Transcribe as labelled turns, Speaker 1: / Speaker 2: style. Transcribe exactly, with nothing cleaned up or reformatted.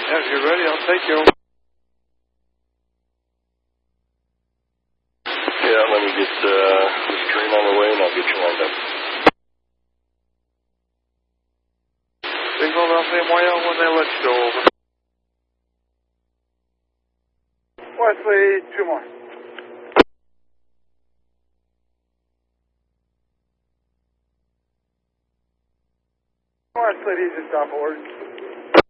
Speaker 1: Yeah, if you're ready, I'll take you.
Speaker 2: Yeah, let me get uh, this train on the way and I'll get you lined up.
Speaker 1: Signal Alpha Moya when they let you go over. Wesley, two more. Wesley, easy stop forward.